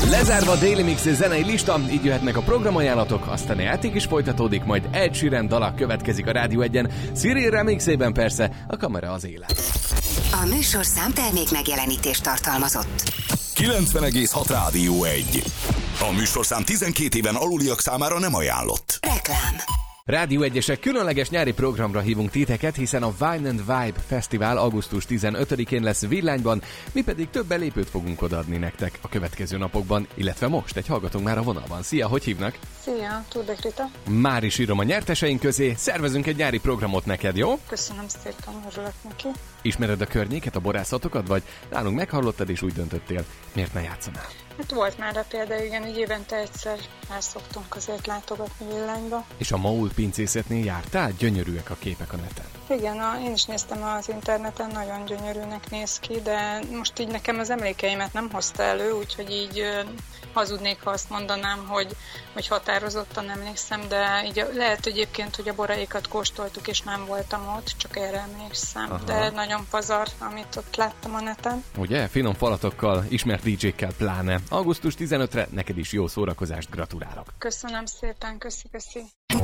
Lezárva a Daily Mix zenei lista, így jöhetnek a programajánlatok, aztán a játék is folytatódik, majd Ed Sheeran dala következik a Rádió 1-en, Cyril remixében persze, a kamera az élet. A műsorszám termék megjelenítést tartalmazott. 90,6 Rádió 1. A műsorszám 12 éven aluliak számára nem ajánlott. Reklám. Rádió 1-esek, különleges nyári programra hívunk titeket, hiszen a Wine and Vibe Fesztivál augusztus 15-én lesz Villányban, mi pedig több belépőt fogunk odaadni nektek a következő napokban, illetve most egy hallgatónk már a vonalban. Szia, hogy hívnak? Szia, Tudek Rita. Már is írom a nyerteseink közé, szervezünk egy nyári programot neked, jó? Köszönöm szépen, örülök neki. Ismered a környéket, a borászatokat, vagy nálunk meghallottad és úgy döntöttél, miért ne játszanál? Hát volt már a példa, igen, így évente egyszer el szoktunk azért látogatni Villányba. És a Maul pincészetnél jártál? Gyönyörűek a képek a neten. Igen, én is néztem az interneten, nagyon gyönyörűnek néz ki, de most így nekem az emlékeimet nem hozta elő, úgyhogy így hazudnék, ha azt mondanám, hogy határozottan emlékszem, de így lehet egyébként, hogy a boraikat kóstoltuk, és nem voltam ott, csak erre emlékszem. Aha. De nagyon pazar, amit ott láttam a neten. Ugye? Finom falatokkal, ismert DJ-kkel pláne. Augusztus 15-re neked is jó szórakozást, gratulálok. Köszönöm szépen, köszi.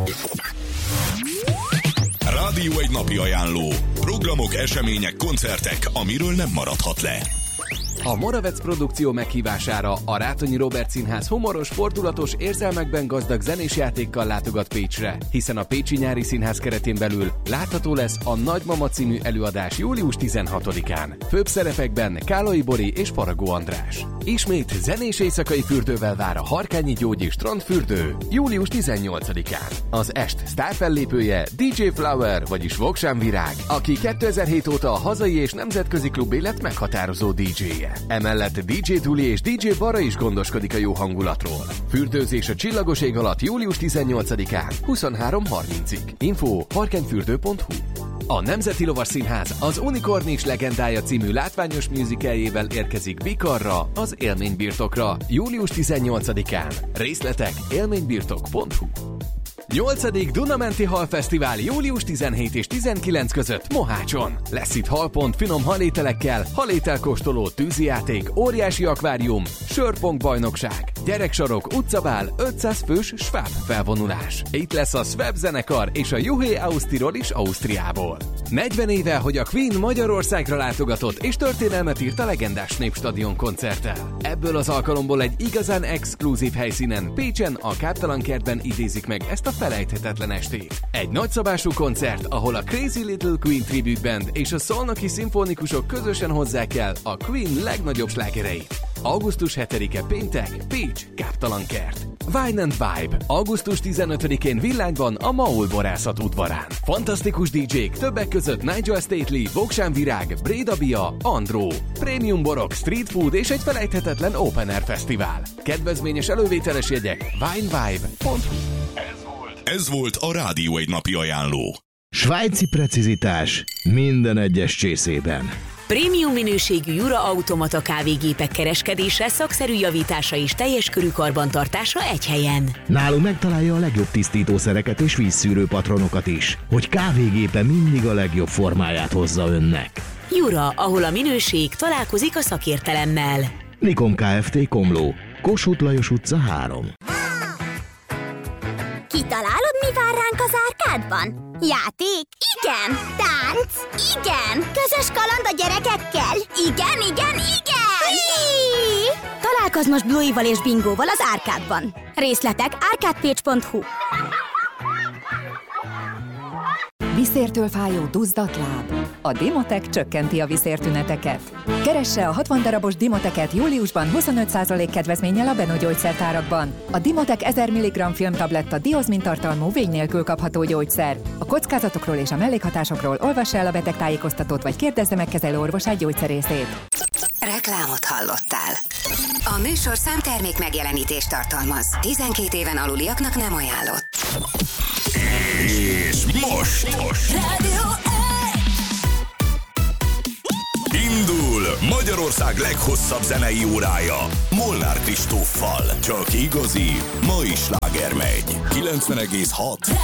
Rádió 1 napi ajánló. Programok, események, koncertek, amiről nem maradhat le. A Moravec produkció meghívására a Rátonyi Róbert Színház humoros, fordulatos, érzelmekben gazdag zenés játékkal látogat Pécsre, hiszen a Pécsi Nyári Színház keretén belül látható lesz a Nagymama című előadás július 16-án. Főbb szerepekben Kálai Bori és Faragó András. Ismét zenés éjszakai fürdővel vár a Harkányi Gyógyi Strandfürdő július 18-án. Az est sztárfellépője DJ Flower, vagyis Voksán Virág, aki 2007 óta a hazai és nemzetközi klubélet meghatározó DJ-je. Emellett DJ Tuli és DJ Bara is gondoskodik a jó hangulatról. Fürdőzés a csillagos ég alatt július 18-án 23:30-ig. Info harkányfürdő.hu. A Nemzeti Lovas Színház az Unikornis legendája című látványos musicaljével érkezik Bikarra, az Élménybirtokra július 18-án. Részletek élménybirtok.hu. 8. Dunamenti Halfesztivál július 17 és 19 között Mohácson. Lesz itt halpont finom halételekkel, halételkóstoló, tűzijáték, óriási akvárium, sörpong bajnokság, gyereksarok, utcabál, 500 fős Schwab felvonulás. Itt lesz a Schwab zenekar és a Juhé Ausztirol is Ausztriából. 40 éve, hogy a Queen Magyarországra látogatott és történelmet írt a legendás Népstadion koncerttel. Ebből az alkalomból egy igazán exkluzív helyszínen, Pécsen, a Káptalankertben idézik meg ezt a felejthetetlen estét. Egy nagyszabású koncert, ahol a Crazy Little Queen Tribute Band és a szolnoki szimfonikusok közösen hozzák el a Queen legnagyobb slágereit. Augusztus 7-e péntek, Pécs, Káptalankert. Wine and Vibe. Augusztus 15-én Villányban a Maul borászat udvarán. Fantasztikus DJ-k, többek között Nigel Stately, Voksán Virág, Bréda Bia, Andró. Prémium borok, street food és egy felejthetetlen open air fesztivál. Kedvezményes elővételes jegyek winevibe.hu. Ez volt a Rádió 1 napi ajánló. Svájci precizitás minden egyes csészében. Prémium minőségű Jura automata kávégépek kereskedése, szakszerű javítása és teljes körű karbantartása egy helyen. Nálunk megtalálja a legjobb tisztítószereket és vízszűrő patronokat is, hogy kávégépe mindig a legjobb formáját hozza önnek. Jura, ahol a minőség találkozik a szakértelemmel. Nikon Kft. Komló, Kossuth Lajos utca 3. Kitalálod, mi vár ránk az árkádban? Játék? Igen! Tánc? Igen! Közös kaland a gyerekekkel? Igen! Hí! Találkozz most Bluey-val és Bingóval az árkádban. Részletek arcadepage.hu. Viszértől fájó duzzadt láb. A Dimotec csökkenti a viszértüneteket. Keresse a 60 darabos Dimoteket júliusban 25% kedvezménnyel a Beno gyógyszertárakban. A Dimotec 1000 mg filmtabletta diozmin tartalmú vény nélkül kapható gyógyszer. A kockázatokról és a mellékhatásokról olvassa el a betegtájékoztatót vagy kérdezze meg kezelő orvosát gyógyszerészét. Reklámot hallottál. A műsorszám termék megjelenítést tartalmaz. 12 éven aluliaknak nem ajánlott. És most Rádió 1. indul Magyarország leghosszabb zenei órája Molnár Kristóffal. Csak igazi, mai sláger megy. 90,6